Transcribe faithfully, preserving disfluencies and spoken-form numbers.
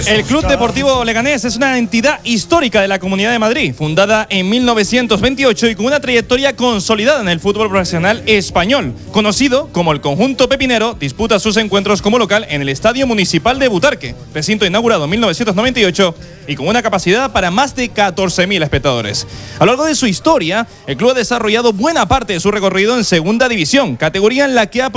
El Club Deportivo Leganés es una entidad histórica de la Comunidad de Madrid, fundada en mil novecientos veintiocho y con una trayectoria consolidada en el fútbol profesional español. Conocido como el Conjunto Pepinero, disputa sus encuentros como local en el Estadio Municipal de Butarque, recinto inaugurado en mil novecientos noventa y ocho y con una capacidad para más de catorce mil espectadores. A lo largo de su historia, el club ha desarrollado buena parte de su recorrido en Segunda División, categoría en la que ha